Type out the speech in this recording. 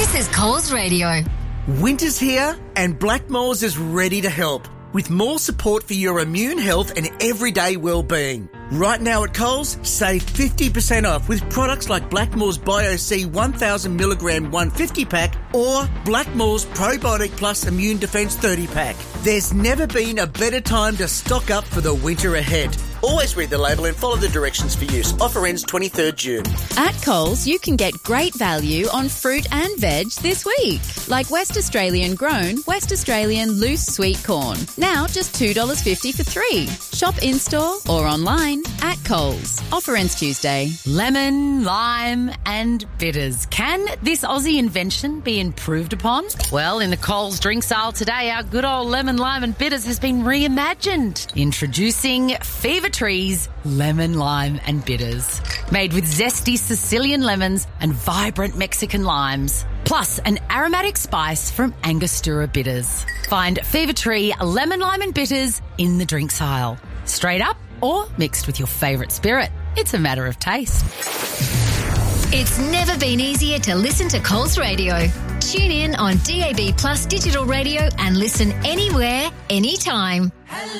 This is Coles Radio. Winter's here and Blackmores is ready to help with more support for your immune health and everyday well-being. Right now at Coles, save 50% off with products like Blackmores Bio-C 1000mg 150-pack or Blackmores Probiotic Plus Immune Defense 30-pack. There's never been a better time to stock up for the winter ahead. Always read the label and follow the directions for use. Offer ends 23rd June. At Coles, you can get great value on fruit and veg this week, like West Australian grown, West Australian loose sweet corn. Now just $2.50 for 3. Shop in-store or online at Coles. Offer ends Tuesday. Lemon, lime and bitters. Can this Aussie invention be improved upon? Well, in the Coles drinks aisle today, our good old lemon, lime and bitters has been reimagined. Introducing Fever Tree's Lemon, Lime and Bitters. Made with zesty Sicilian lemons and vibrant Mexican limes. Plus an aromatic spice from Angostura bitters. Find Fever Tree Lemon, Lime and Bitters in the drinks aisle. Straight up or mixed with your favourite spirit. It's a matter of taste. It's never been easier to listen to Coles Radio. Tune in on DAB Plus digital radio and listen anywhere, anytime.